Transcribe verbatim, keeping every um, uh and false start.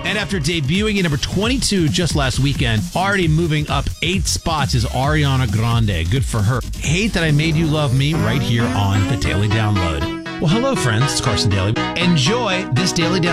And after debuting at number twenty-two just last weekend, already moving up eight spots is Ariana Grande. Good for her. Hate That I Made You Love Me right here on the Daily Download. Well, hello, friends. It's Carson Daly. Enjoy this Daily Download.